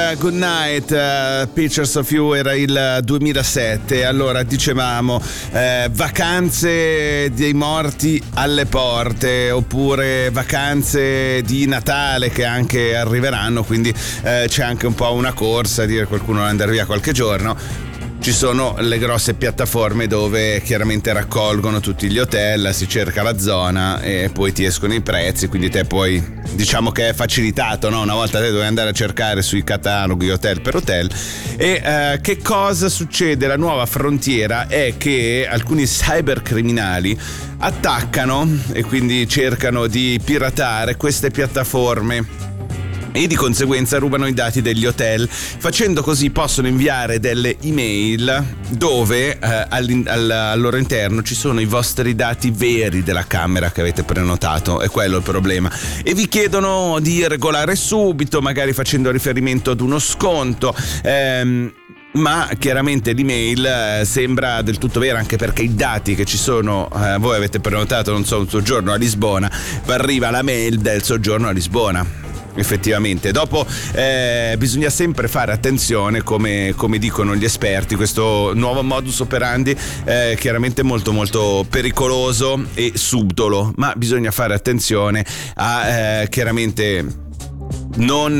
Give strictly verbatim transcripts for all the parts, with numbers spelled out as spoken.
uh, Good Night, uh, Pictures of You era il duemilasette. Allora dicevamo eh, vacanze dei morti alle porte, oppure vacanze di Natale che anche arriveranno, quindi eh, c'è anche un po' una corsa a dire qualcuno vuole andare via qualche giorno. Ci sono le grosse piattaforme dove chiaramente raccolgono tutti gli hotel, si cerca la zona e poi ti escono i prezzi, quindi te poi diciamo che è facilitato, no? Una volta te dovevi andare a cercare sui cataloghi hotel per hotel. E eh, che cosa succede? La nuova frontiera è che alcuni cybercriminali attaccano e quindi cercano di piratare queste piattaforme e di conseguenza rubano i dati degli hotel. Facendo così possono inviare delle email dove eh, al, al, al loro interno ci sono i vostri dati veri della camera che avete prenotato, è quello il problema, e vi chiedono di regolare subito, magari facendo riferimento ad uno sconto. ehm, Ma chiaramente l'email eh, sembra del tutto vera, anche perché i dati che ci sono, eh, voi avete prenotato, non so, un soggiorno a Lisbona, vi arriva la mail del soggiorno a Lisbona. Effettivamente, dopo eh, bisogna sempre fare attenzione, come, come dicono gli esperti. Questo nuovo modus operandi è chiaramente molto molto pericoloso e subdolo, ma bisogna fare attenzione a eh, chiaramente non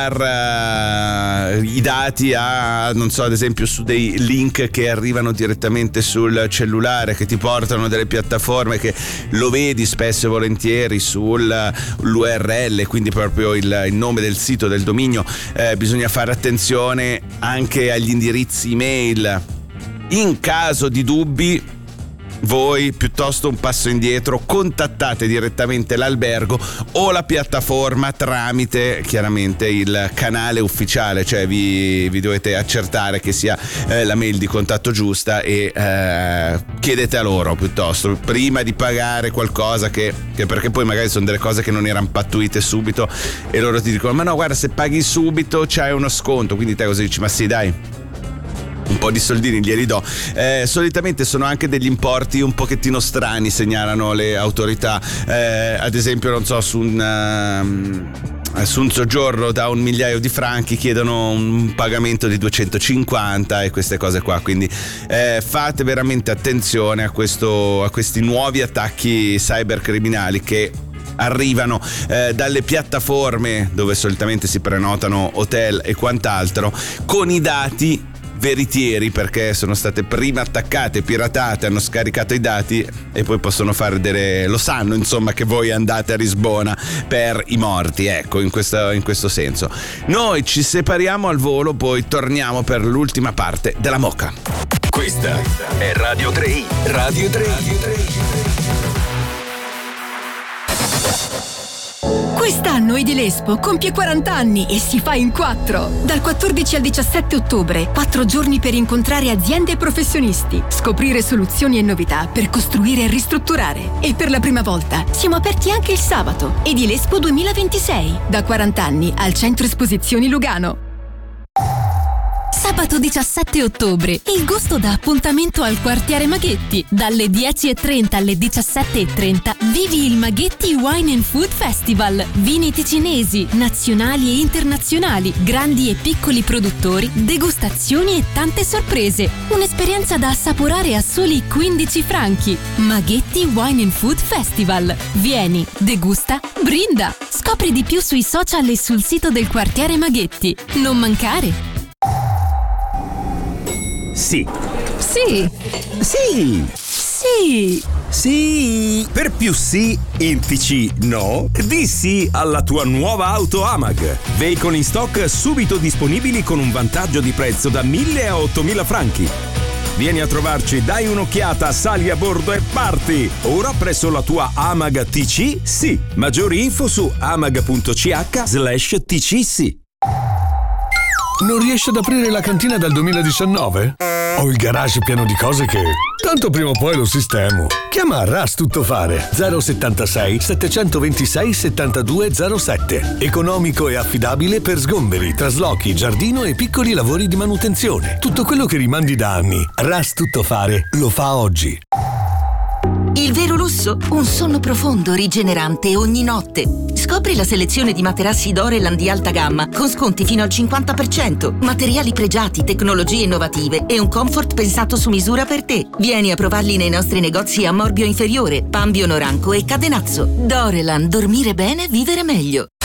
dar uh, i dati a, non so, ad esempio su dei link che arrivano direttamente sul cellulare, che ti portano delle piattaforme che lo vedi spesso e volentieri sull'U R L, quindi proprio il, il nome del sito, del dominio. Eh, bisogna fare attenzione anche agli indirizzi email. In caso di dubbi, voi piuttosto un passo indietro, contattate direttamente l'albergo o la piattaforma tramite chiaramente il canale ufficiale, cioè vi, vi dovete accertare che sia eh, la mail di contatto giusta e eh, chiedete a loro piuttosto prima di pagare qualcosa che, che perché poi magari sono delle cose che non erano pattuite subito e loro ti dicono ma no, guarda, se paghi subito c'hai uno sconto, quindi te cosa dici? Ma sì, dai, un po' di soldini glieli do. Eh, solitamente sono anche degli importi un pochettino strani, segnalano le autorità. Eh, ad esempio, non so, su un, uh, su un soggiorno da un migliaio di franchi chiedono un pagamento di duecentocinquanta e queste cose qua. Quindi eh, fate veramente attenzione a questo, a questi nuovi attacchi cybercriminali che arrivano eh, dalle piattaforme dove solitamente si prenotano hotel e quant'altro, con i dati veritieri, perché sono state prima attaccate, piratate, hanno scaricato i dati e poi possono fare delle, lo sanno insomma che voi andate a Lisbona per i morti, ecco, in questo, in questo senso. Noi ci separiamo al volo, poi torniamo per l'ultima parte della Moka. Questa è Radio tre i. Radio tre i. Quest'anno Edilespo compie quaranta anni e si fa in quattro. Dal quattordici al diciassette ottobre, quattro giorni per incontrare aziende e professionisti, scoprire soluzioni e novità per costruire e ristrutturare. E per la prima volta siamo aperti anche il sabato. Edilespo duemilaventisei, da quaranta anni al Centro Esposizioni Lugano. Sabato diciassette ottobre, il gusto dà appuntamento al quartiere Maghetti. Dalle dieci e trenta alle diciassette e trenta vivi il Maghetti Wine and Food Festival. Vini ticinesi, nazionali e internazionali, grandi e piccoli produttori, degustazioni e tante sorprese. Un'esperienza da assaporare a soli quindici franchi. Maghetti Wine and Food Festival. Vieni, degusta, brinda. Scopri di più sui social e sul sito del quartiere Maghetti. Non mancare! Sì. Sì. Sì. Sì. Sì. Per più sì in T C no, di sì alla tua nuova auto Amag. Veicoli in stock subito disponibili con un vantaggio di prezzo da mille a ottomila franchi. Vieni a trovarci, dai un'occhiata, sali a bordo e parti! Ora presso la tua Amag T C sì. Maggiori info su amag.ch slash tc. Non riesci ad aprire la cantina dal duemiladiciannove? Ho il garage pieno di cose che... tanto prima o poi lo sistemo. Chiama Ras Tuttofare zero settantasei settecentoventisei settantadue zero sette. Economico e affidabile per sgomberi, traslochi, giardino e piccoli lavori di manutenzione. Tutto quello che rimandi da anni. Ras Tuttofare lo fa oggi. Il vero lusso? Un sonno profondo, rigenerante ogni notte. Scopri la selezione di materassi Doreland di alta gamma con sconti fino al cinquanta per cento, materiali pregiati, tecnologie innovative e un comfort pensato su misura per te. Vieni a provarli nei nostri negozi a Morbio Inferiore, Pambio Noranco e Cadenazzo. Doreland, dormire bene, vivere meglio.